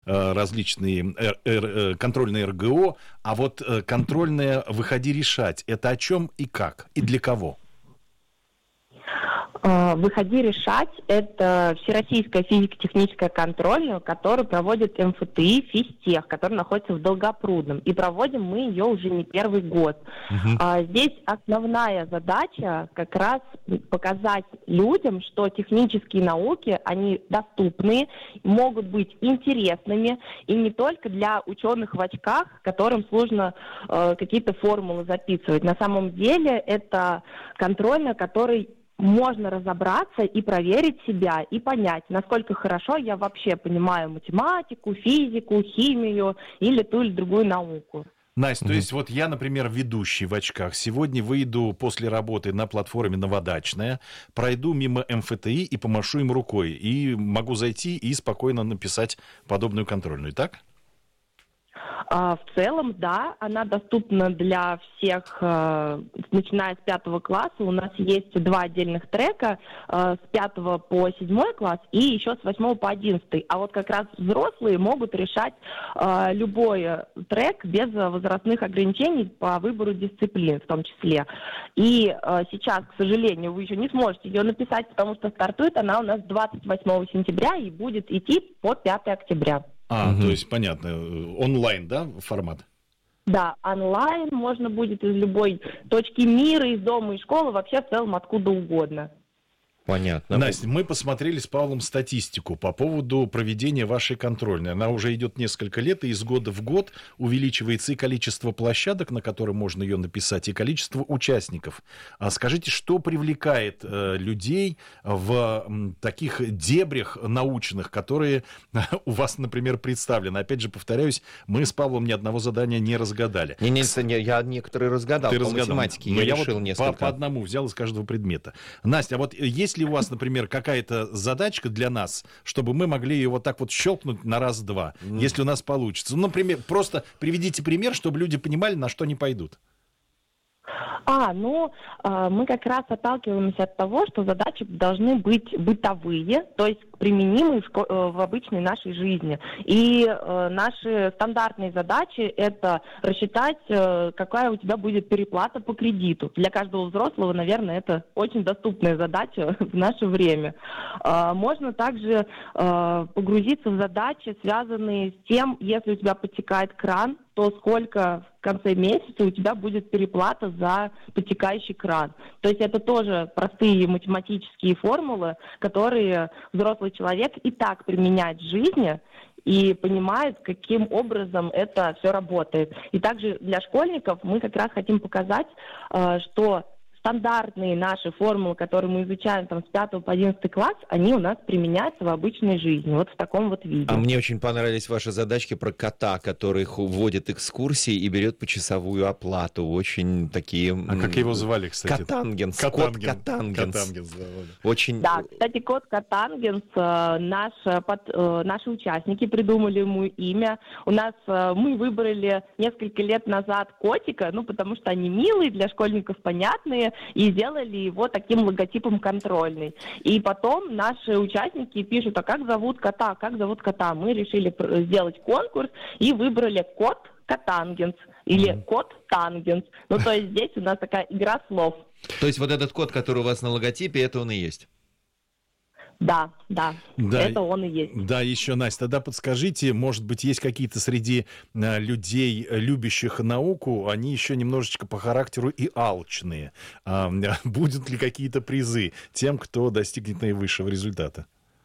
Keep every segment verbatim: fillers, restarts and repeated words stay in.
э, различные эр, эр, э, контрольные эр гэ о, а вот э, контрольное «Выходи решать» — это о чем и как, и для кого? «Выходи решать» — это всероссийская физико-техническая контрольная, которую проводит эм эф тэ и «Физтех», который находится в Долгопрудном. И проводим мы ее уже не первый год. Uh-huh. А, здесь основная задача как раз показать людям, что технические науки, они доступны, могут быть интересными, и не только для ученых в очках, которым сложно э, какие-то формулы записывать. На самом деле это контрольная, которой можно разобраться и проверить себя, и понять, насколько хорошо я вообще понимаю математику, физику, химию или ту или другую науку. Настя, mm-hmm. то есть вот я, например, ведущий в очках, сегодня выйду после работы на платформе «Новодачная», пройду мимо эм эф тэ и и помашу им рукой, и могу зайти и спокойно написать подобную контрольную, так? В целом, да, она доступна для всех, начиная с пятого класса. У нас есть два отдельных трека, с пятого по седьмой класс и еще с восьмого по одиннадцатый. А вот как раз взрослые могут решать любой трек без возрастных ограничений по выбору дисциплин в том числе. И сейчас, к сожалению, вы еще не сможете ее написать, потому что стартует она у нас двадцать восьмого сентября и будет идти по пятого октября. А, угу. То есть, понятно, онлайн, да, формат? Да, онлайн, можно будет из любой точки мира, из дома, из школы, вообще в целом откуда угодно. Понятно. Настя, мы посмотрели с Павлом статистику по поводу проведения вашей контрольной. Она уже идет несколько лет, и из года в год увеличивается и количество площадок, на которые можно ее написать, и количество участников. А скажите, что привлекает э, людей в м, таких дебрях научных, которые у вас, например, представлены? Опять же, повторяюсь, мы с Павлом ни одного задания не разгадали. Не, не, не, я некоторые разгадал. Ты по разгадал. математике я, я я решил вот несколько. По, по одному взял из каждого предмета. Настя, а вот есть ли у вас, например, какая-то задачка для нас, чтобы мы могли ее вот так вот щелкнуть на раз-два, mm. если у нас получится? Ну, например, просто приведите пример, чтобы люди понимали, на что они пойдут. А, ну, э, мы как раз отталкиваемся от того, что задачи должны быть бытовые, то есть применимые в, шко- э, в обычной нашей жизни. И э, наши стандартные задачи – это рассчитать, э, какая у тебя будет переплата по кредиту. Для каждого взрослого, наверное, это очень доступная задача в наше время. Э, можно также э, погрузиться в задачи, связанные с тем, если у тебя подтекает кран, то сколько в конце месяца у тебя будет переплата за подтекающий кран. То есть это тоже простые математические формулы, которые взрослый человек и так применяет в жизни и понимает, каким образом это все работает. И также для школьников мы как раз хотим показать, что стандартные наши формулы, которые мы изучаем там, с пятого по одиннадцатый класс, они у нас применяются в обычной жизни, вот в таком вот виде. А мне очень понравились ваши задачки про кота, который вводит экскурсии и берет почасовую оплату. Очень такие... А как его звали, кстати? Катангенс. Кот Катангенс. Катангенс, да, очень... да, кстати, кот Катангенс, наш, под, наши участники придумали ему имя. У нас мы выбрали несколько лет назад котика, ну, потому что они милые, для школьников понятные, и сделали его таким логотипом контрольный. И потом наши участники пишут, а как зовут кота, как зовут кота. Мы решили сделать конкурс и выбрали кот Катангенс или mm-hmm. кот Тангенс. Ну, то есть здесь у нас такая игра слов. То есть вот этот кот, который у вас на логотипе, это он и есть? Да, да, да, это он и есть. Да, еще, Настя, тогда подскажите, может быть, есть какие-то среди э, людей, любящих науку, они еще немножечко по характеру и алчные. А, будут ли какие-то призы тем, кто достигнет наивысшего результата?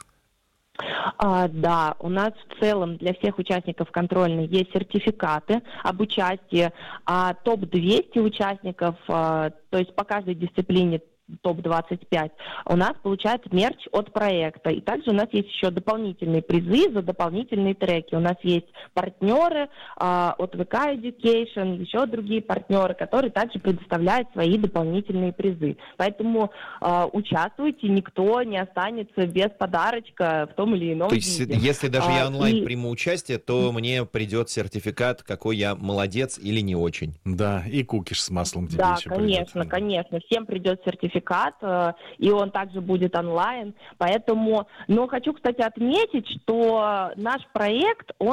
А, да, у нас в целом для всех участников контрольной есть сертификаты об участии, а топ двести участников, а, то есть по каждой дисциплине топ двадцать пять, у нас получают мерч от проекта. И также у нас есть еще дополнительные призы за дополнительные треки. У нас есть партнеры а, от ви кей Education, еще другие партнеры, которые также предоставляют свои дополнительные призы. Поэтому а, участвуйте, никто не останется без подарочка в том или ином виде. То есть, виде. если даже а, я онлайн и... приму участие, то мне придет сертификат, какой я молодец или не очень. Да, и кукиш с маслом тебе да, еще конечно, придет. конечно. Всем придет сертификат, и он также будет онлайн. Поэтому, но хочу, кстати, отметить, что наш проект, он